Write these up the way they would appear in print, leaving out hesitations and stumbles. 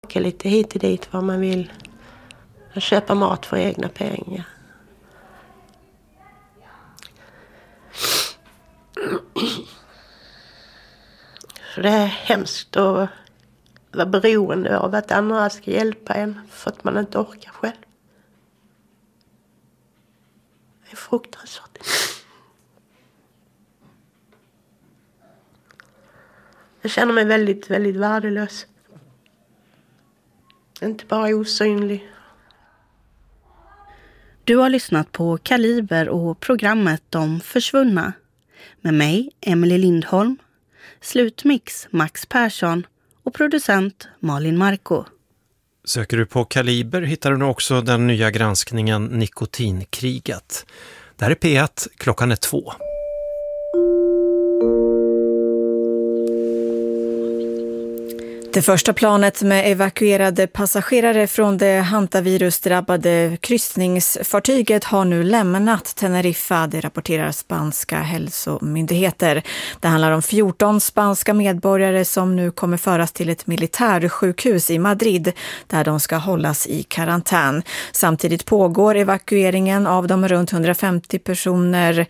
Åka lite hit och dit vad man vill. Och köpa mat för egna pengar. Så det är hemskt att vara beroende av att andra ska hjälpa en för att man inte orkar själv. Det är fruktansvärt. Jag känner mig väldigt, väldigt värdelös. Inte bara osynlig. Du har lyssnat på Kaliber och programmet De försvunna. Med mig, Emelie Lindholm. Slutmix Max Persson och producent Malin Marko. Söker du på Kaliber hittar du också den nya granskningen Nikotinkriget. Det här är P1, klockan är 2. Det första planet med evakuerade passagerare från det hantavirusdrabbade kryssningsfartyget har nu lämnat Teneriffa, det rapporterar spanska hälsomyndigheter. Det handlar om 14 spanska medborgare som nu kommer föras till ett militärsjukhus i Madrid där de ska hållas i karantän. Samtidigt pågår evakueringen av de runt 150 personer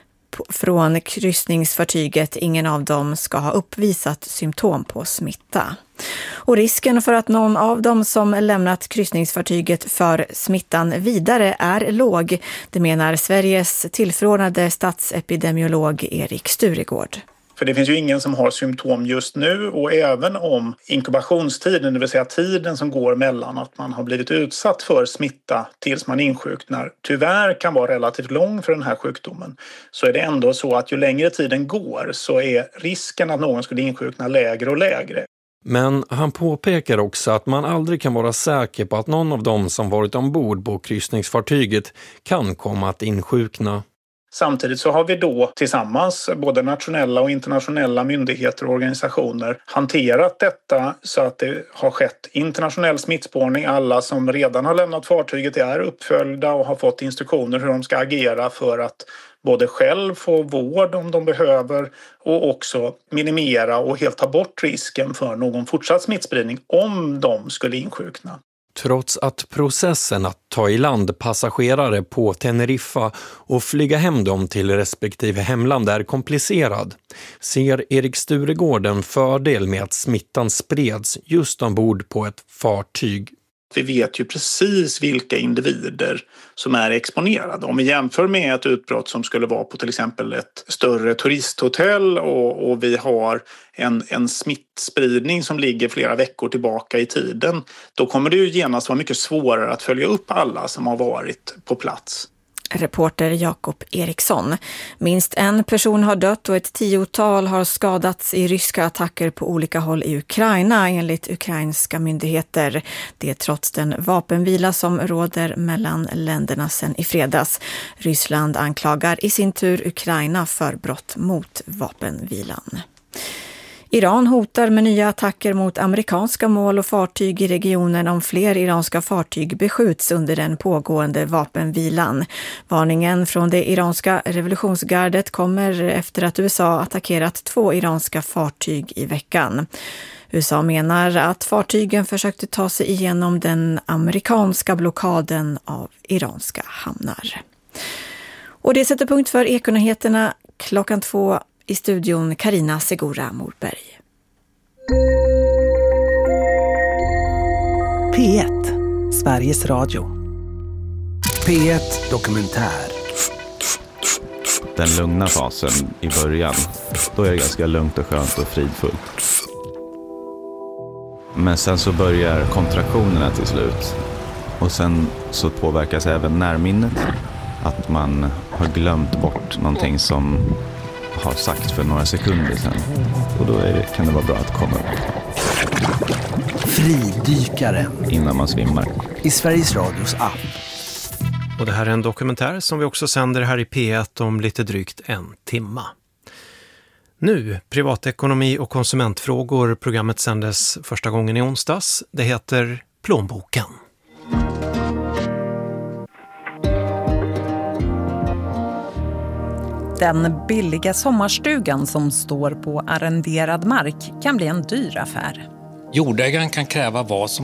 från kryssningsfartyget. Ingen av dem ska ha uppvisat symptom på smitta. Och risken för att någon av dem som lämnat kryssningsfartyget för smittan vidare är låg, det menar Sveriges tillförordnade statsepidemiolog Erik Sturegård. För det finns ju ingen som har symptom just nu, och även om inkubationstiden, det vill säga tiden som går mellan att man har blivit utsatt för smitta tills man insjuknar, tyvärr kan vara relativt lång för den här sjukdomen, så är det ändå så att ju längre tiden går så är risken att någon skulle insjukna lägre och lägre. Men han påpekar också att man aldrig kan vara säker på att någon av dem som varit ombord på kryssningsfartyget kan komma att insjukna. Samtidigt så har vi då tillsammans, både nationella och internationella myndigheter och organisationer, hanterat detta så att det har skett internationell smittspårning. Alla som redan har lämnat fartyget är uppföljda och har fått instruktioner hur de ska agera för att både själv få vård om de behöver och också minimera och helt ta bort risken för någon fortsatt smittspridning om de skulle insjukna. Trots att processen att ta i land passagerare på Teneriffa och flyga hem dem till respektive hemland är komplicerad, ser Erik Sturegård en fördel med att smittan spreds just ombord på ett fartyg. Vi vet ju precis vilka individer som är exponerade. Om vi jämför med ett utbrott som skulle vara på till exempel ett större turisthotell och vi har en smittspridning som ligger flera veckor tillbaka i tiden, då kommer det ju genast vara mycket svårare att följa upp alla som har varit på plats. Reporter Jakob Eriksson. Minst en person har dött och ett 10-tal har skadats i ryska attacker på olika håll i Ukraina enligt ukrainska myndigheter. Det är trots den vapenvila som råder mellan länderna sedan i fredags. Ryssland anklagar i sin tur Ukraina för brott mot vapenvilan. Iran hotar med nya attacker mot amerikanska mål och fartyg i regionen om fler iranska fartyg beskjuts under den pågående vapenvilan. Varningen från det iranska revolutionsgardet kommer efter att USA attackerat 2 iranska fartyg i veckan. USA menar att fartygen försökte ta sig igenom den amerikanska blockaden av iranska hamnar. Och det sätter punkt för Ekonyheterna klockan 2. I studion Carina Segura Morberg. P1, Sveriges Radio. P1 Dokumentär. Den lugna fasen i början, då är det ganska lugnt och skönt och fridfullt. Men sen så börjar kontraktionerna till slut. Och sen så påverkas även närminnet. Att man har glömt bort någonting som har sagt för några sekunder sedan. Och då kan det vara bra att komma upp. Fridykaren. Innan man svimmar. I Sveriges Radios app. Och det här är en dokumentär som vi också sänder här i P1 om lite drygt en timma. Nu, privatekonomi och konsumentfrågor. Programmet sändes första gången i onsdags. Det heter Plånboken. Den billiga sommarstugan som står på arrenderad mark kan bli en dyr affär. Jordägaren kan kräva vad som